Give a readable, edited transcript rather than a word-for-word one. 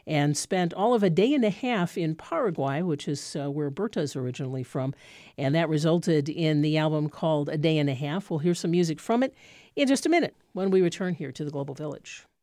and spent all of a day and a half in Paraguay, which is where Berta's originally from. And that resulted in the album called A Day and a Half. We'll hear some music from it in just a minute when we return here to the Global Village.